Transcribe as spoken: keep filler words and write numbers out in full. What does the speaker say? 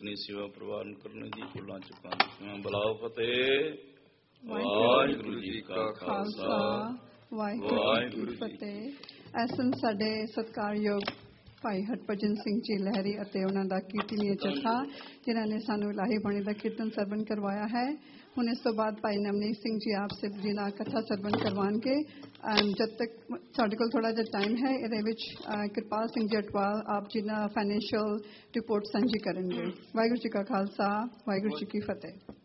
अपनी सेवा प्रवान करने दी भुलां चुकां दी बलाओ फतेह। वाहिगुरू जी का खालसा वाहिगुरू जी की फतेह। ਐਸਨ ਸਾਡੇ ਸਤਿਕਾਰਯੋਗ ਭਾਈ ਹਰਭਜਨ ਸਿੰਘ ਜੀ ਲਹਿਰੀ ਅਤੇ ਉਹਨਾਂ ਦਾ ਕੀਰਤਨੀਏ ਜਥਾ ਜਿਨ੍ਹਾਂ ਨੇ ਸਾਨੂੰ ਇਲਾਹੀ ਬਾਣੀ ਦਾ ਕੀਰਤਨ ਸਰਵਣ ਕਰਵਾਇਆ ਹੈ। ਹੁਣ ਇਸ ਤੋਂ ਬਾਅਦ ਭਾਈ ਨਵਨੀਤ ਸਿੰਘ ਜੀ ਆਪ ਸਿਰਫ ਜੀ ਨਾਲ ਕਥਾ ਸਰਵਣ ਕਰਵਾਉਣਗੇ। ਜਦ ਤੱਕ ਸਾਡੇ ਕੋਲ ਥੋੜ੍ਹਾ ਜਿਹਾ ਟਾਈਮ ਹੈ ਇਹਦੇ ਵਿੱਚ ਕਿਰਪਾਲ ਸਿੰਘ ਜੀ ਅਟਵਾਲ ਆਪ ਜੀ ਨਾਲ ਫਾਈਨੈਂਸ਼ੀਅਲ ਰਿਪੋਰਟ ਸਾਂਝੀ ਕਰਨਗੇ। ਵਾਹਿਗੁਰੂ ਜੀ ਕਾ ਖਾਲਸਾ ਵਾਹਿਗੁਰੂ ਜੀ ਕੀ ਫਤਿਹ।